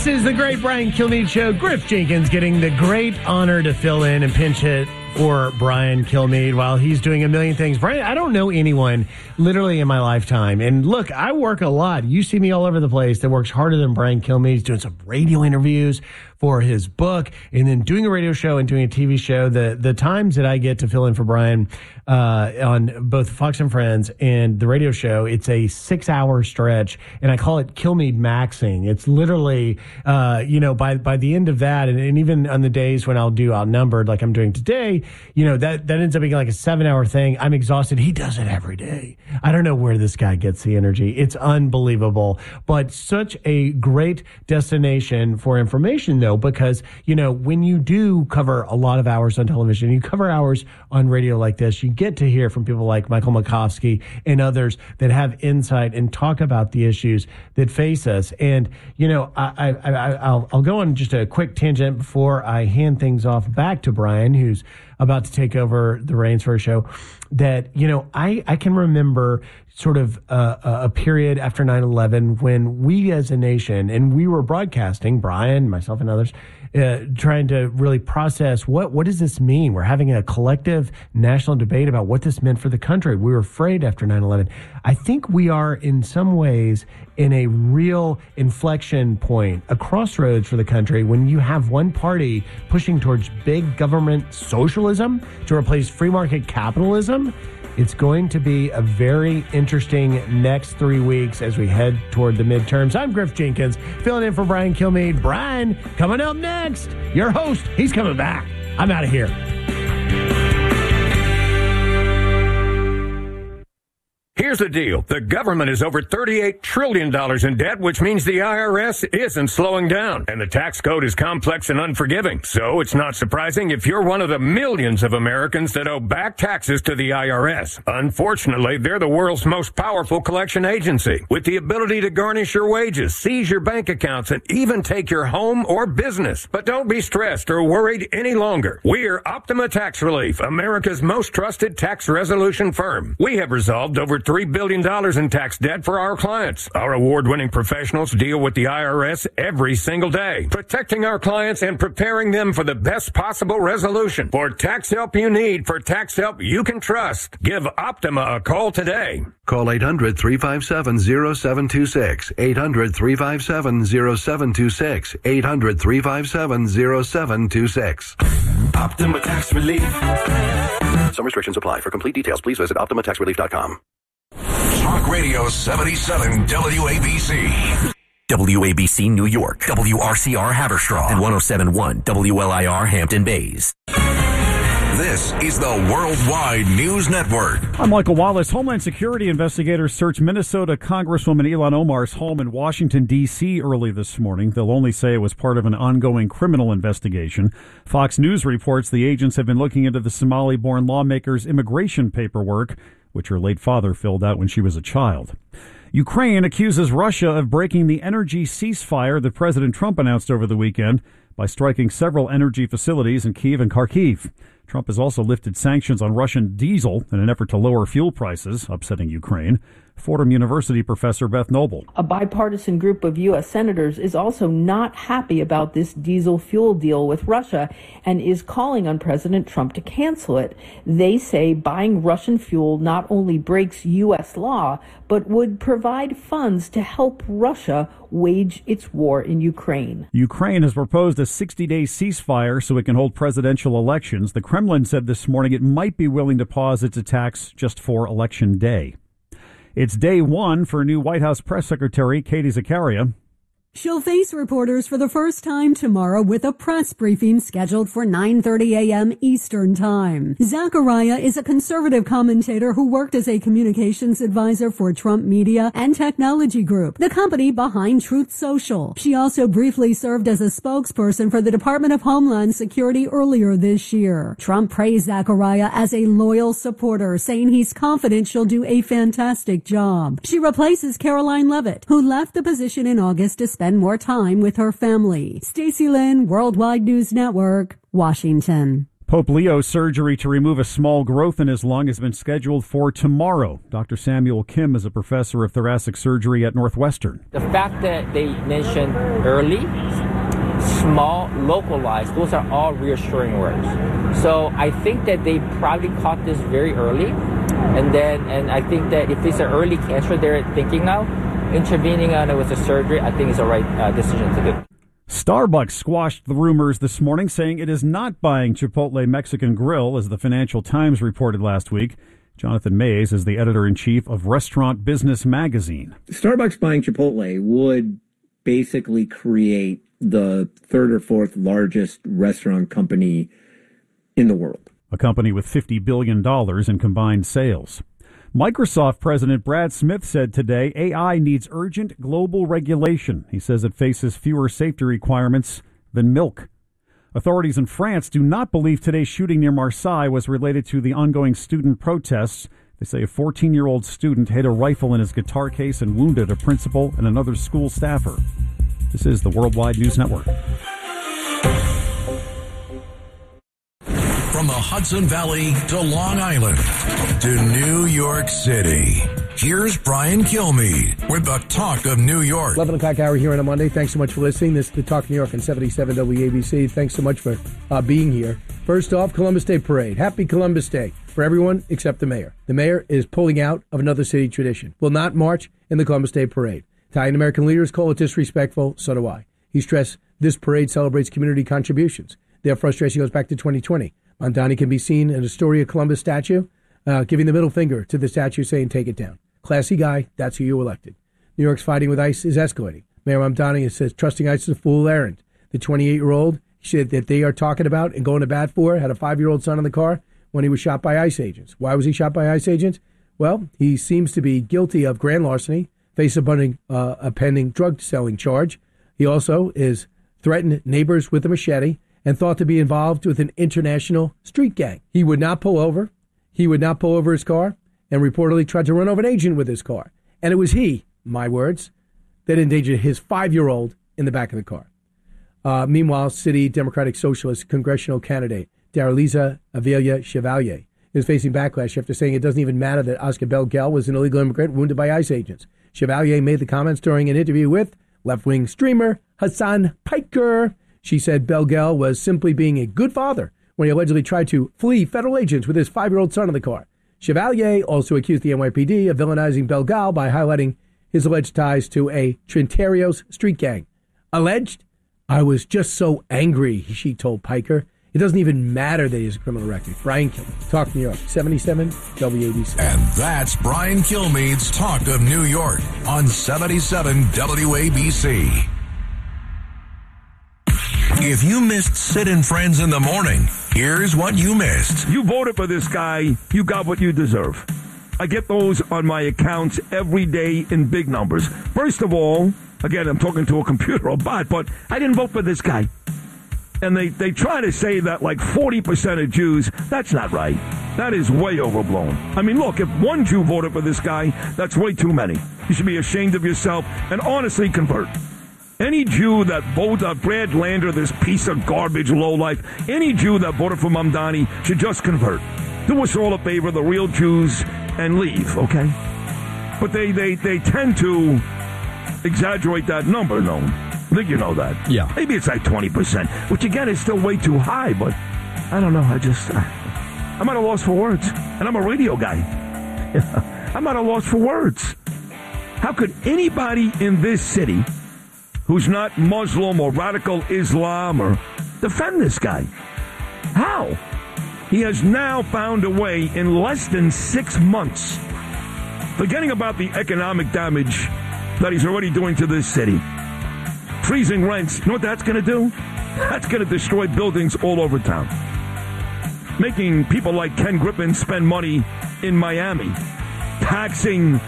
This is the Great Brian Kilmeade Show. Griff Jenkins getting the great honor to fill in and pinch hit for Brian Kilmeade while he's doing a million things. Brian, I don't know anyone literally in my lifetime. And look, I work a lot. You see me all over the place that works harder than Brian Kilmeade. He's doing some radio interviews for his book and then doing a radio show and doing a TV show. The times that I get to fill in for Brian on both Fox and Friends and the radio show, it's a 6-hour stretch, and I call it Kilmeade maxing. It's literally, by the end of that, and even on the days when I'll do Outnumbered like I'm doing today, that ends up being like a 7-hour thing. I'm exhausted. He does it every day. I don't know where this guy gets the energy. It's unbelievable, but such a great destination for information, though, because, when you do cover a lot of hours on television, you cover hours on radio like this, you get to hear from people like Michael Makovsky and others that have insight and talk about the issues that face us. And, I'll go on just a quick tangent before I hand things off back to Brian, who's about to take over the reins for a show, that, I can remember sort of a period after 9/11 when we as a nation, and we were broadcasting, Brian, myself and others, trying to really process what does this mean? We're having a collective national debate about what this meant for the country. We were afraid after 9/11. I think we are in some ways in a real inflection point, a crossroads for the country when you have one party pushing towards big government socialism to replace free market capitalism. It's going to be a very interesting next 3 weeks as we head toward the midterms. I'm Griff Jenkins, filling in for Brian Kilmeade. Brian, coming up next, your host, he's coming back. I'm out of here. Here's the deal. The government is over $38 trillion in debt, which means the IRS isn't slowing down. And the tax code is complex and unforgiving. So it's not surprising if you're one of the millions of Americans that owe back taxes to the IRS. Unfortunately, they're the world's most powerful collection agency, with the ability to garnish your wages, seize your bank accounts, and even take your home or business. But don't be stressed or worried any longer. We're Optima Tax Relief, America's most trusted tax resolution firm. We have resolved over $3 billion in tax debt for our clients. Our award-winning professionals deal with the IRS every single day, protecting our clients and preparing them for the best possible resolution. For tax help you need, for tax help you can trust, give Optima a call today. Call 800-357-0726, 800-357-0726, 800-357-0726. Optima Tax Relief. Some restrictions apply. For complete details, please visit OptimaTaxRelief.com. Talk Radio 77 WABC. WABC New York, WRCR Haverstraw, and 107.1 WLIR Hampton Bays. This is the Worldwide News Network. I'm Michael Wallace. Homeland Security investigators searched Minnesota Congresswoman Ilhan Omar's home in Washington, D.C. early this morning. They'll only say it was part of an ongoing criminal investigation. Fox News reports the agents have been looking into the Somali-born lawmaker's immigration paperwork, which her late father filled out when she was a child. Ukraine accuses Russia of breaking the energy ceasefire that President Trump announced over the weekend by striking several energy facilities in Kyiv and Kharkiv. Trump has also lifted sanctions on Russian diesel in an effort to lower fuel prices, upsetting Ukraine. Fordham University professor Beth Noble. A bipartisan group of U.S. senators is also not happy about this diesel fuel deal with Russia and is calling on President Trump to cancel it. They say buying Russian fuel not only breaks U.S. law, but would provide funds to help Russia wage its war in Ukraine. Ukraine has proposed a 60-day ceasefire so it can hold presidential elections. The Kremlin said this morning it might be willing to pause its attacks just for Election Day. It's day one for new White House Press Secretary Katie Zakaria. She'll face reporters for the first time tomorrow with a press briefing scheduled for 9:30 a.m. Eastern Time. Zakaria is a conservative commentator who worked as a communications advisor for Trump Media and Technology Group, the company behind Truth Social. She also briefly served as a spokesperson for the Department of Homeland Security earlier this year. Trump praised Zakaria as a loyal supporter, saying he's confident she'll do a fantastic job. She replaces Caroline Leavitt, who left the position in August to spend more time with her family. Stacey Lynn, Worldwide News Network, Washington. Pope Leo's surgery to remove a small growth in his lung has been scheduled for tomorrow. Dr. Samuel Kim is a professor of thoracic surgery at Northwestern. The fact that they mentioned early small, localized, those are all reassuring words. So I think that they probably caught this very early. And I think that if it's an early cancer they're thinking now, intervening on it with a surgery, I think is the right decision to do. Starbucks squashed the rumors this morning, saying it is not buying Chipotle Mexican Grill, as the Financial Times reported last week. Jonathan Mays is the editor-in-chief of Restaurant Business Magazine. Starbucks buying Chipotle would basically create the third or fourth largest restaurant company in the world. A company with $50 billion in combined sales. Microsoft President Brad Smith said today AI needs urgent global regulation. He says it faces fewer safety requirements than milk. Authorities in France do not believe today's shooting near Marseille was related to the ongoing student protests. They say a 14-year-old student hid a rifle in his guitar case and wounded a principal and another school staffer. This is the Worldwide News Network. From the Hudson Valley to Long Island to New York City, here's Brian Kilmeade with the Talk of New York. 11 o'clock hour here on a Monday. Thanks so much for listening. This is the Talk of New York on 77 WABC. Thanks so much for being here. First off, Columbus Day Parade. Happy Columbus Day for everyone except the mayor. The mayor is pulling out of another city tradition. Will not march in the Columbus Day Parade. Italian American leaders call it disrespectful. So do I. He stressed this parade celebrates community contributions. Their frustration goes back to 2020. Mamdani can be seen in Astoria Columbus statue, giving the middle finger to the statue, saying, take it down. Classy guy, that's who you elected. New York's fighting with ICE is escalating. Mayor Mamdani says trusting ICE is a fool errand. The 28-year-old that they are talking about and going to bat for had a 5-year-old son in the car when he was shot by ICE agents. Why was he shot by ICE agents? Well, he seems to be guilty of grand larceny, face a pending drug selling charge. He also is threatened neighbors with a machete and thought to be involved with an international street gang. He would not pull over. He would not pull over his car and reportedly tried to run over an agent with his car. And it was he, my words, that endangered his 5-year-old in the back of the car. Meanwhile, City Democratic Socialist congressional candidate Daraliza Avila Chevalier is facing backlash after saying it doesn't even matter that Oscar Belgel was an illegal immigrant wounded by ICE agents. Chevalier made the comments during an interview with left-wing streamer Hassan Piker. She said Belgel was simply being a good father when he allegedly tried to flee federal agents with his 5-year-old son in the car. Chevalier also accused the NYPD of villainizing Belgel by highlighting his alleged ties to a Trintarios street gang. Alleged? I was just so angry, she told Piker. It doesn't even matter that he has a criminal record. Brian Kilmeade, Talk New York, 77 WABC. And that's Brian Kilmeade's Talk of New York on 77 WABC. If you missed Sid and Friends in the morning, here's what you missed. You voted for this guy, you got what you deserve. I get those on my accounts every day in big numbers. First of all, again, I'm talking to a computer or bot, but I didn't vote for this guy. And they try to say that like 40% of Jews, that's not right. That is way overblown. I mean, look, if one Jew voted for this guy, that's way too many. You should be ashamed of yourself and honestly convert. Any Jew that voted Brad Lander, this piece of garbage lowlife, any Jew that voted for Mamdani should just convert. Do us all a favor, the real Jews, and leave, okay? But they tend to exaggerate that number, though. I think you know that. Yeah. Maybe it's like 20%, which again is still way too high, but I don't know. I'm at a loss for words. And I'm a radio guy. I'm at a loss for words. How could anybody in this city who's not Muslim or radical Islam or defend this guy? How? He has now found a way in less than 6 months, forgetting about the economic damage that he's already doing to this city. Freezing rents, you know what that's going to do? That's going to destroy buildings all over town. Making people like Ken Griffin spend money in Miami. Taxing.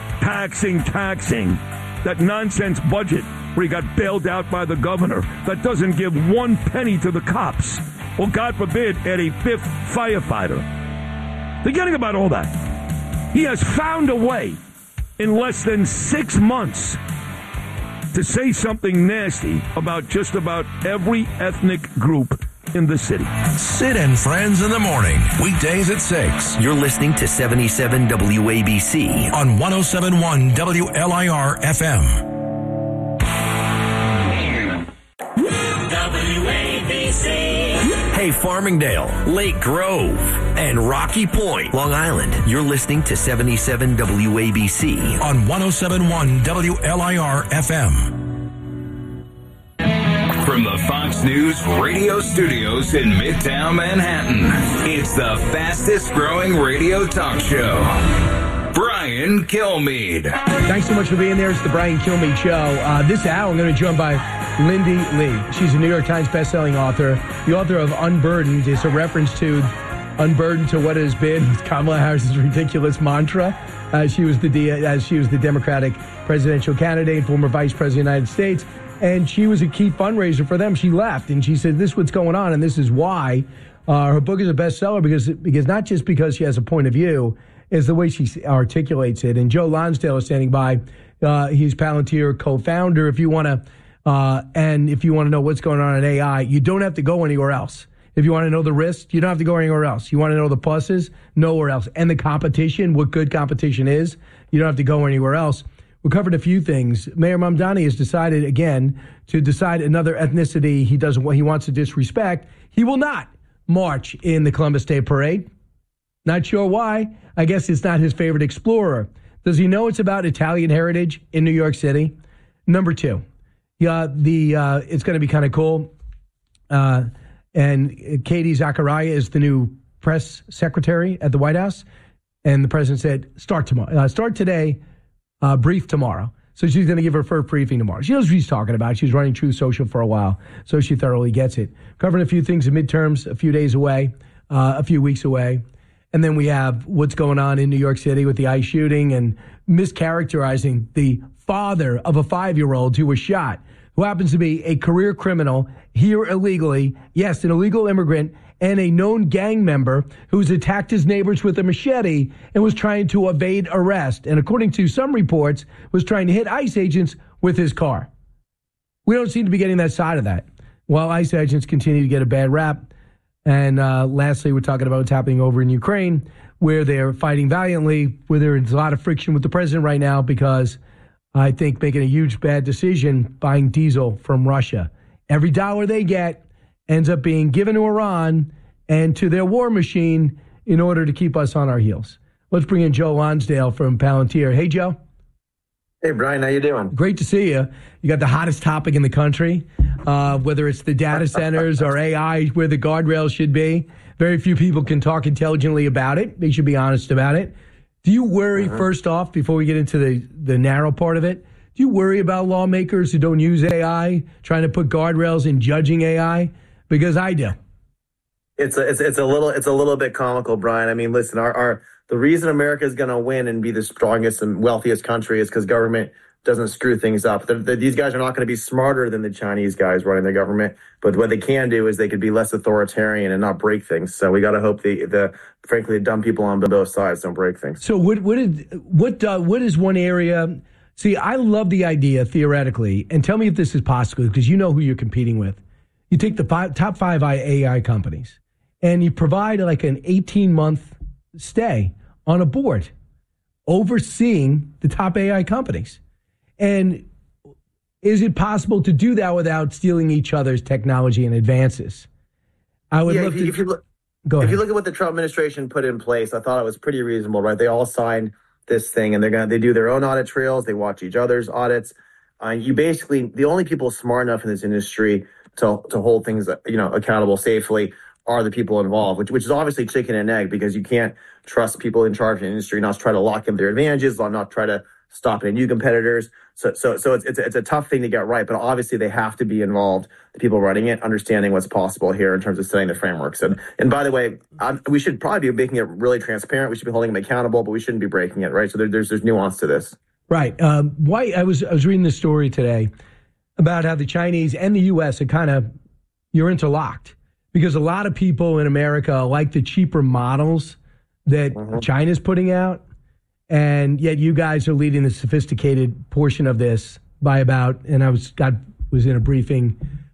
That nonsense budget where he got bailed out by the governor that doesn't give 1 penny to the cops. Or, God forbid, add a 5th firefighter. Forgetting about all that. He has found a way in less than 6 months to say something nasty about just about every ethnic group in the city. Sid and Friends in the morning, weekdays at 6. You're listening to 77 WABC on 107.1 WLIR FM. WABC. Hey, Farmingdale, Lake Grove, and Rocky Point, Long Island. You're listening to 77 WABC on 107.1 WLIR FM. From the Fox News radio studios in Midtown Manhattan, it's the fastest growing radio talk show. Brian Kilmeade. Thanks so much for being there. It's the Brian Kilmeade Show. This hour, I'm going to be joined by Lindy Lee. She's a New York Times bestselling author. The author of Unburdened is a reference to unburdened to what has been Kamala Harris's ridiculous mantra. She was the Democratic presidential candidate and former vice president of the United States. And she was a key fundraiser for them. She left, and she said, this is what's going on, and this is why. Her book is a bestseller because not just because she has a point of view, is the way she articulates it. And Joe Lonsdale is standing by. He's Palantir co-founder. If you want to know what's going on in AI, you don't have to go anywhere else. If you want to know the risks, you don't have to go anywhere else. You want to know the pluses, nowhere else. And the competition, what good competition is, you don't have to go anywhere else. We covered a few things. Mayor Mamdani has decided again to decide another ethnicity he wants to disrespect. He will not march in the Columbus Day Parade. Not sure why. I guess it's not his favorite explorer. Does he know it's about Italian heritage in New York City? Number two, it's going to be kind of cool. And Katie Zachariah is the new press secretary at the White House. And the president said, start today, brief tomorrow. So she's going to give her first briefing tomorrow. She knows what she's talking about. She's running Truth Social for a while, so she thoroughly gets it. Covering a few things in midterms, a few days away, a few weeks away. And then we have what's going on in New York City with the ICE shooting and mischaracterizing the father of a 5-year-old who was shot, who happens to be a career criminal here illegally. Yes, an illegal immigrant and a known gang member who's attacked his neighbors with a machete and was trying to evade arrest. And according to some reports, was trying to hit ICE agents with his car. We don't seem to be getting that side of that. While ICE agents continue to get a bad rap. And lastly, we're talking about what's happening over in Ukraine, where they're fighting valiantly, where there's a lot of friction with the president right now because I think making a huge bad decision buying diesel from Russia. Every dollar they get ends up being given to Iran and to their war machine in order to keep us on our heels. Let's bring in Joe Lonsdale from Palantir. Hey, Joe. Hey, Brian. How you doing? Great to see you. You got the hottest topic in the country, whether it's the data centers or AI, where the guardrails should be. Very few people can talk intelligently about it. They should be honest about it. Do you worry, first off, before we get into the narrow part of it, do you worry about lawmakers who don't use AI, trying to put guardrails in judging AI? Because I do. It's a little bit comical, Brian. I mean, listen, the reason America is going to win and be the strongest and wealthiest country is because government doesn't screw things up. These guys are not going to be smarter than the Chinese guys running their government, but what they can do is they could be less authoritarian and not break things. So we got to hope frankly, the dumb people on both sides don't break things. So what is one area? See, I love the idea theoretically, and tell me if this is possible because you know who you're competing with. You take the top 5 AI companies, and you provide like an 18-month stay on a board overseeing the top AI companies. And is it possible to do that without stealing each other's technology and advances? I would love to. If you look at what the Trump administration put in place, I thought it was pretty reasonable, right? They all signed this thing, and they do their own audit trails. They watch each other's audits. The only people smart enough in this industry to hold things accountable safely are the people involved, which is obviously chicken and egg because you can't trust people in charge of the industry not to try to lock in their advantages, not try to stop any new competitors. So it's a tough thing to get right, but obviously they have to be involved, the people running it, understanding what's possible here in terms of setting the frameworks. And by the way, we should probably be making it really transparent. We should be holding them accountable, but we shouldn't be breaking it, right? So there's nuance to this. Right. Why I was reading this story today about how the Chinese and the U.S. you're interlocked because a lot of people in America like the cheaper models that China's putting out. And yet you guys are leading the sophisticated portion of this by about, and I was in a briefing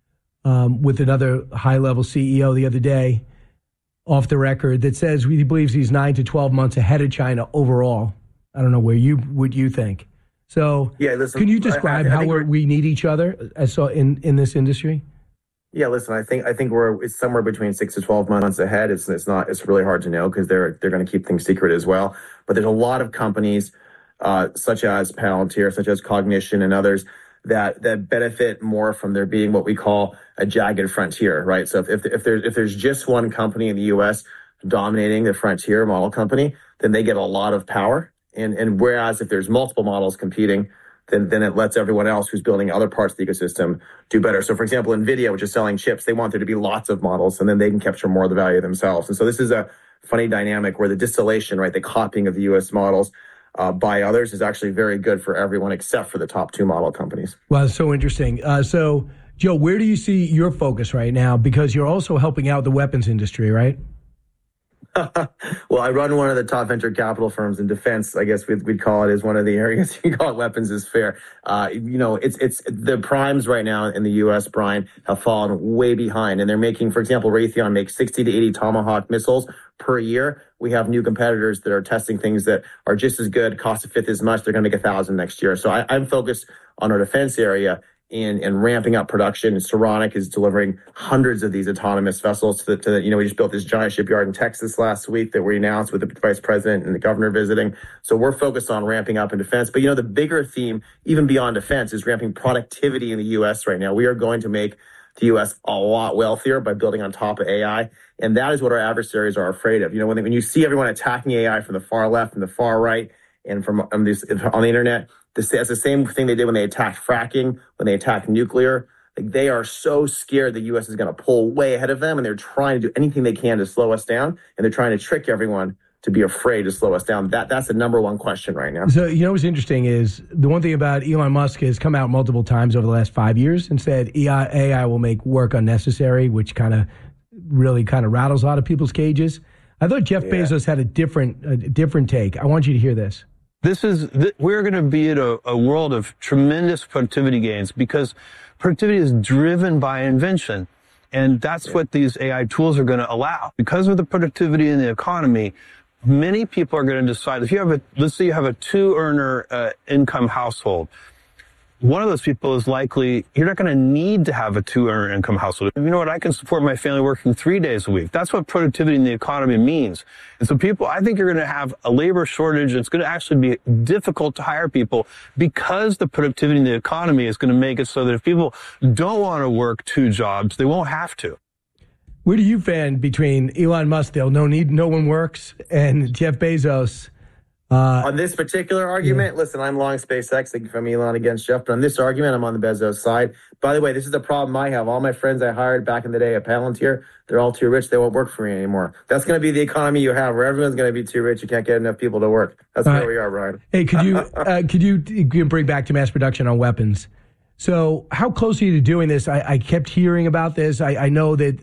with another high-level CEO the other day off the record that says he believes he's 9 to 12 months ahead of China overall. I don't know what you think. So listen, can you describe how we need each other in this industry? Yeah, listen, I think it's somewhere between 6 to 12 months ahead. It's really hard to know because they're going to keep things secret as well. But there's a lot of companies such as Palantir, such as Cognition and others that benefit more from there being what we call a jagged frontier, right? So if there's just one company in the US dominating the frontier model company, then they get a lot of power. And whereas if there's multiple models competing, then it lets everyone else who's building other parts of the ecosystem do better. So, for example, NVIDIA, which is selling chips, they want there to be lots of models, and then they can capture more of the value themselves. And so this is a funny dynamic where the distillation, right, the copying of the U.S. models by others is actually very good for everyone except for the top two model companies. Well, it's so interesting. So, Joe, where do you see your focus right now? Because you're also helping out the weapons industry, right? Well, I run one of the top venture capital firms in defense. I guess we'd call it as one of the areas. You call it weapons is fair. It's the primes right now in the U.S., Brian, have fallen way behind, and they're making, for example, Raytheon makes 60 to 80 Tomahawk missiles per year. We have new competitors that are testing things that are just as good, cost a fifth as much. They're going to make 1,000 next year. So I'm focused on our defense area and ramping up production. Saronic is delivering hundreds of these autonomous vessels to we just built this giant shipyard in Texas last week that we announced with the vice president and the governor visiting. So we're focused on ramping up in defense. But, the bigger theme, even beyond defense, is ramping productivity in the U.S. right now. We are going to make the U.S. a lot wealthier by building on top of AI. And that is what our adversaries are afraid of. When you see everyone attacking AI from the far left and the far right and from on the internet, that's the same thing they did when they attacked fracking, when they attacked nuclear. Like, they are so scared the U.S. is going to pull way ahead of them, and they're trying to do anything they can to slow us down, and they're trying to trick everyone to be afraid to slow us down. That's the number one question right now. So, what's interesting is the one thing about Elon Musk has come out multiple times over the last 5 years and said AI will make work unnecessary, which kind of rattles a lot of people's cages. I thought Jeff Bezos had a different take. I want you to hear this. We're going to be at a world of tremendous productivity gains because productivity is driven by invention. And that's what these AI tools are going to allow. Because of the productivity in the economy, many people are going to decide, let's say you have a 2-earner income household. One of those people is likely, you're not going to need to have a 2-earner income household. You know what? I can support my family working 3 days a week. That's what productivity in the economy means. And so I think you're going to have a labor shortage. It's going to actually be difficult to hire people because the productivity in the economy is going to make it so that if people don't want to work 2 jobs, they won't have to. Where do you fan between Elon Musk, no one works, and Jeff Bezos? On this particular argument, listen, I'm long SpaceX, like from Elon against Jeff, but on this argument, I'm on the Bezos side. By the way, this is the problem I have. All my friends I hired back in the day at Palantir, they're all too rich. They won't work for me anymore. That's going to be the economy you have, where everyone's going to be too rich. You can't get enough people to work. That's where we are, Brian. Hey, could you bring back to mass production on weapons? So how close are you to doing this? I kept hearing about this. I know that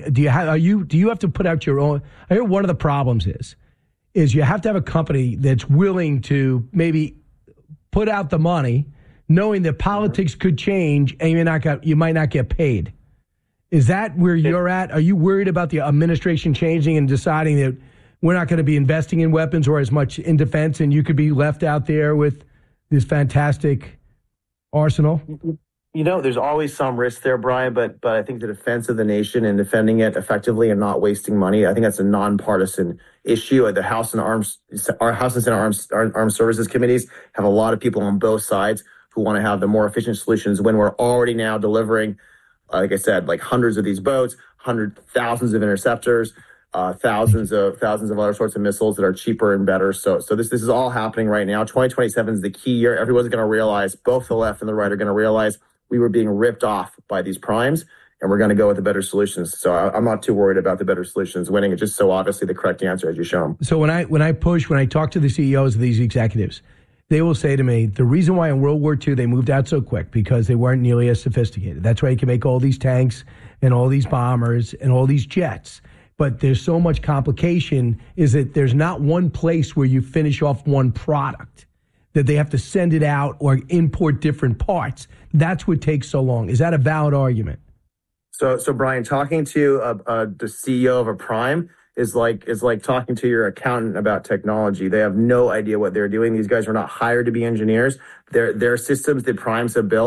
do you have to put out your own? I hear one of the problems is you have to have a company that's willing to maybe put out the money, knowing that politics could change and you might not get paid. Is that where you're at? Are you worried about the administration changing and deciding that we're not going to be investing in weapons or as much in defense, and you could be left out there with this fantastic arsenal? There's always some risk there, Brian, but I think the defense of the nation and defending it effectively and not wasting money, I think that's a nonpartisan issue. The House and Senate Armed Services Committees have a lot of people on both sides who want to have the more efficient solutions when we're already now delivering, like I said, like hundreds of these boats, thousands of interceptors, thousands of other sorts of missiles that are cheaper and better. So this is all happening right now. 2027 is the key year. Everyone's going to realize, both the left and the right are going to realize we were being ripped off by these primes, and we're going to go with the better solutions. So I'm not too worried about the better solutions winning. It's just so obviously the correct answer as you show them. So when I talk to the CEOs of these executives, they will say to me, the reason why in World War II they moved out so quick, because they weren't nearly as sophisticated. That's why you can make all these tanks and all these bombers and all these jets. But there's so much complication is that there's not one place where you finish off one product, that they have to send it out or import different parts. That's what takes so long. Is that a valid argument? So Brian, talking to the CEO of a prime is like talking to your accountant about technology. They have no idea what they're doing. These guys are not hired to be engineers. Their systems that primes have built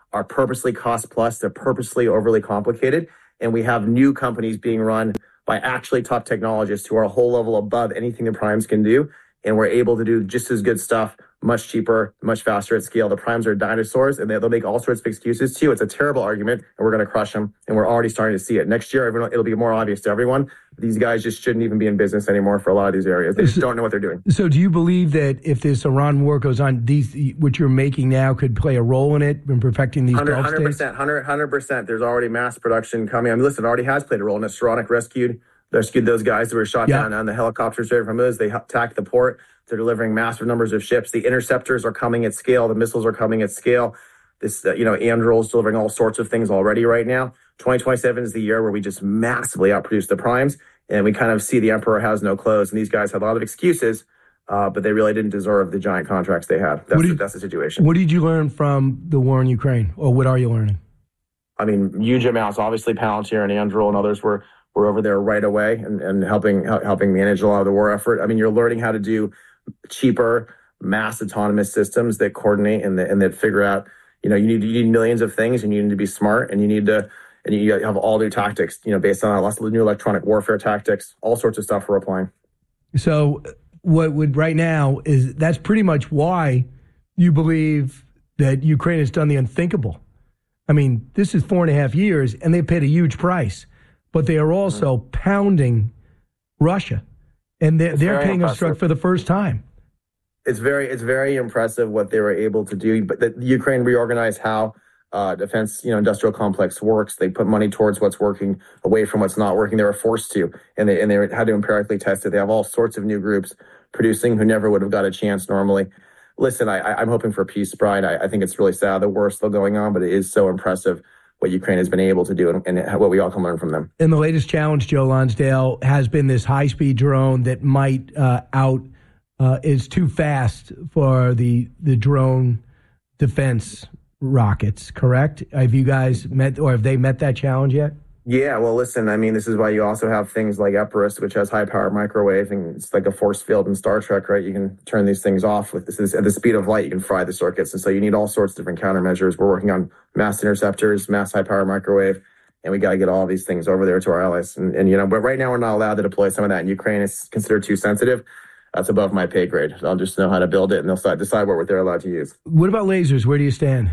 are purposely cost plus. They're purposely overly complicated. And we have new companies being run by actually top technologists who are a whole level above anything the primes can do. And we're able to do just as good stuff, much cheaper, much faster at scale. The primes are dinosaurs, and they'll make all sorts of excuses to you. It's a terrible argument, and we're going to crush them. And we're already starting to see it. Next year, it'll be more obvious to everyone. These guys just shouldn't even be in business anymore for a lot of these areas. They just don't know what they're doing. So do you believe that if this Iran war goes on, what you're making now could play a role in it, in perfecting these Gulf states? 100%. There's already mass production coming. I mean, listen, it already has played a role in it. Saronic rescued those guys that were shot down on the helicopters straight from us. They attacked the port. They're delivering massive numbers of ships. The interceptors are coming at scale. The missiles are coming at scale. This, Anduril is delivering all sorts of things already right now. 2027 is the year where we just massively outproduce the primes, and we kind of see the emperor has no clothes. And these guys have a lot of excuses, but they really didn't deserve the giant contracts they had. That's the situation. What did you learn from the war in Ukraine, or what are you learning? I mean, huge amounts. Obviously, Palantir and Anduril and others were over there right away and helping manage a lot of the war effort. I mean, you're learning how to do cheaper mass autonomous systems that coordinate and that figure out, you need millions of things, and you need to be smart, and you have all new tactics, based on lots of new electronic warfare tactics, all sorts of stuff we're applying. So what would right now is that's pretty much why you believe that Ukraine has done the unthinkable. I mean, this is 4.5 years and they paid a huge price, but they are also pounding Russia. And they're paying us for the first time. It's very impressive what they were able to do. But the Ukraine reorganized how defense industrial complex works. They put money towards what's working, away from what's not working. They were forced to, and they had to empirically test it. They have all sorts of new groups producing who never would have got a chance normally. Listen, I'm hoping for peace, Brian. I think it's really sad the war's still going on, but it is so impressive what Ukraine has been able to do and what we all can learn from them. And the latest challenge, Joe Lonsdale, has been this high-speed drone that might is too fast for the drone defense rockets, correct? Have you guys met, or have they met that challenge yet? Yeah, well, listen, I mean, this is why you also have things like Epirus, which has high-power microwave, and it's like a force field in Star Trek, right? You can turn these things off with this. At the speed of light, you can fry the circuits, and so you need all sorts of different countermeasures. We're working on mass interceptors, mass high-power microwave, and we got to get all these things over there to our allies. But right now we're not allowed to deploy some of that in Ukraine. It's considered too sensitive. That's above my pay grade. I'll just know how to build it, and they'll decide what they're allowed to use. What about lasers? Where do you stand?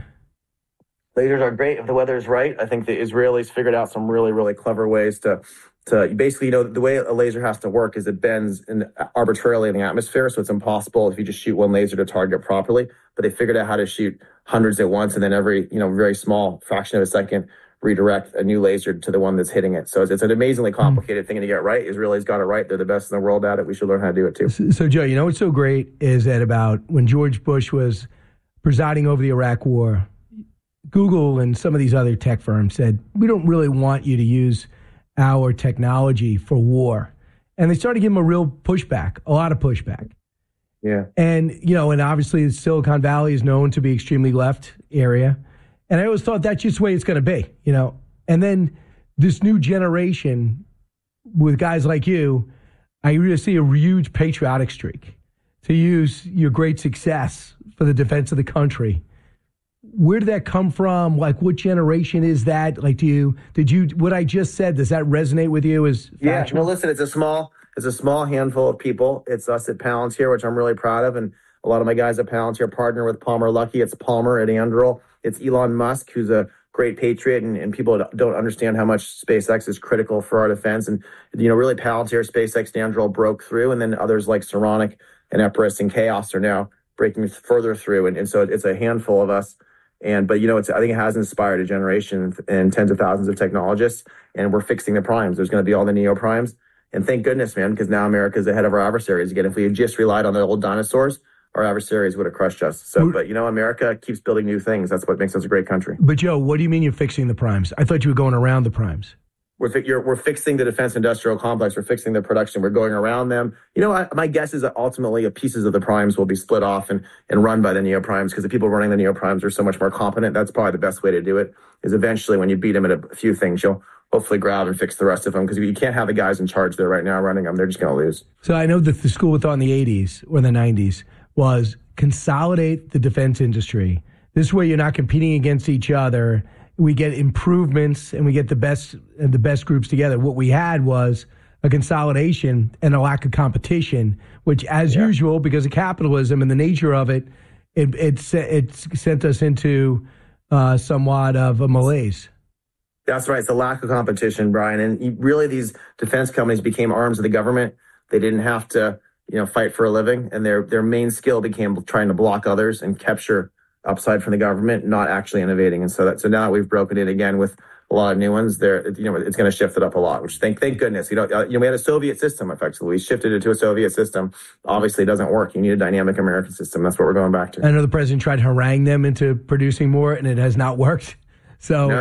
Lasers are great if the weather is right. I think the Israelis figured out some really, really clever ways to basically, the way a laser has to work is it bends arbitrarily in the atmosphere, so it's impossible if you just shoot one laser to target properly. But they figured out how to shoot hundreds at once, and then every very small fraction of a second redirect a new laser to the one that's hitting it. So it's an amazingly complicated thing to get right. Israelis got it right. They're the best in the world at it. We should learn how to do it too. So Joe, what's so great is that about when George Bush was presiding over the Iraq War, Google and some of these other tech firms said, we don't really want you to use our technology for war. And they started to give him a real pushback, a lot of pushback. Yeah. And, and obviously Silicon Valley is known to be extremely left area. And I always thought that's just the way it's going to be, And then this new generation with guys like you, I really see a huge patriotic streak to use your great success for the defense of the country. Where did that come from? Like, what generation is that? Like, what I just said, does that resonate with you as factual? Yeah, no, listen, it's a small handful of people. It's us at Palantir, which I'm really proud of. And a lot of my guys at Palantir partner with Palmer Luckey. It's Palmer at Anduril. It's Elon Musk, who's a great patriot, and people don't understand how much SpaceX is critical for our defense. And, really Palantir, SpaceX, Anduril broke through, and then others like Saronic and Epirus and Chaos are now breaking further through. And so it's a handful of us. But I think it has inspired a generation and tens of thousands of technologists, and we're fixing the primes. There's going to be all the neo primes, and thank goodness, man, because now America's ahead of our adversaries again. If we had just relied on the old dinosaurs, our adversaries would have crushed us. So, but America keeps building new things. That's what makes us a great country. But Joe, what do you mean you're fixing the primes? I thought you were going around the primes. We're fixing the defense industrial complex. We're fixing the production. We're going around them. My guess is that ultimately pieces of the primes will be split off and run by the neo primes, because the people running the neo primes are so much more competent. That's probably the best way to do it, is eventually when you beat them at a few things, you'll hopefully grab and fix the rest of them, because you can't have the guys in charge there right now running them. They're just going to lose. So I know that the school of thought in the 80s or the 90s was consolidate the defense industry, This way you're not competing against each other. We get improvements and we get the best groups together. What we had was a consolidation and a lack of competition, which, as usual, because of capitalism and the nature of it, it sent us into somewhat of a malaise. That's right. It's the lack of competition, Brian. And really, these defense companies became arms of the government. They didn't have to, fight for a living, and their main skill became trying to block others and capture upside from the government, not actually innovating. And so now that we've broken it again with a lot of new ones, it's going to shift it up a lot. Which thank goodness. We had a Soviet system effectively. We shifted it to a Soviet system. Obviously, it doesn't work. You need a dynamic American system. That's what we're going back to. I know the president tried to harangue them into producing more, and it has not worked. So. No.